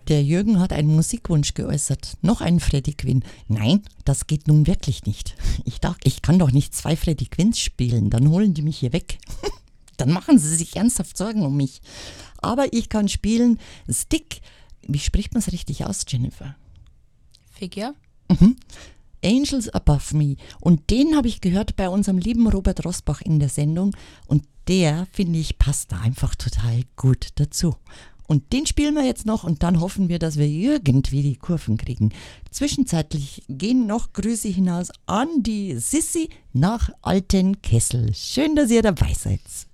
Der Jürgen hat einen Musikwunsch geäußert. Noch einen Freddie Quinn. Nein, das geht nun wirklich nicht. Ich kann doch nicht 2 Freddie Quinns spielen, dann holen die mich hier weg. Dann machen sie sich ernsthaft Sorgen um mich. Aber ich kann spielen Stick. Wie spricht man es richtig aus, Jennifer? Figure? Angels Above Me. Und den habe ich gehört bei unserem lieben Robert Rosbach in der Sendung. Und der, finde ich, passt da einfach total gut dazu. Und den spielen wir jetzt noch und dann hoffen wir, dass wir irgendwie die Kurven kriegen. Zwischenzeitlich gehen noch Grüße hinaus an die Sissi nach Altenkessel. Schön, dass ihr dabei seid.